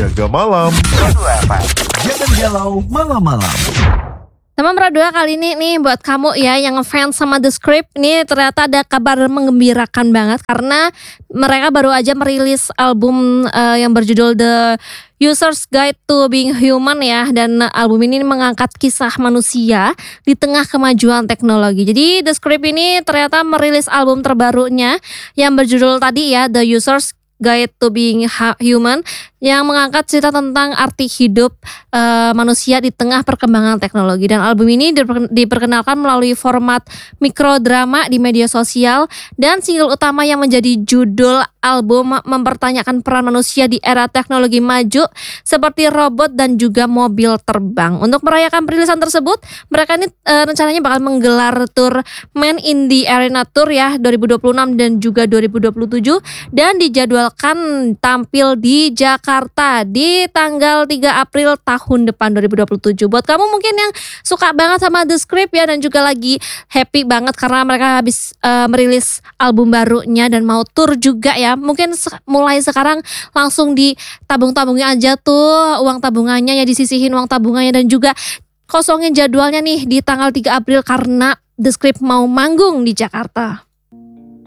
Jaga malam. Jangan galau malam-malam. Teman Pradua, kali ini nih buat kamu ya yang ngefans sama The Script, nih ternyata ada kabar menggembirakan banget karena mereka baru aja merilis album yang berjudul The User's Guide to Being Human ya, dan album ini mengangkat kisah manusia di tengah kemajuan teknologi. Jadi The Script ini ternyata merilis album terbarunya yang berjudul tadi ya, The User's Guide to Being Human, yang mengangkat cerita tentang arti hidup manusia di tengah perkembangan teknologi. Dan album ini diperkenalkan melalui format mikrodrama di media sosial, dan single utama yang menjadi judul album mempertanyakan peran manusia di era teknologi maju seperti robot dan juga mobil terbang. Untuk merayakan perilisan tersebut, mereka ini rencananya bakal menggelar tour Man in the Arena Tour ya 2026 dan juga 2027, dan dijadwalkan tampil di Jakarta di tanggal 3 April tahun depan 2027. Buat kamu mungkin yang suka banget sama The Script ya, dan juga lagi happy banget karena mereka habis merilis album barunya dan mau tour juga ya, mungkin mulai sekarang langsung ditabung-tabungin aja tuh uang tabungannya ya, disisihin uang tabungannya, dan juga kosongin jadwalnya nih di tanggal 3 April karena The Script mau manggung di Jakarta.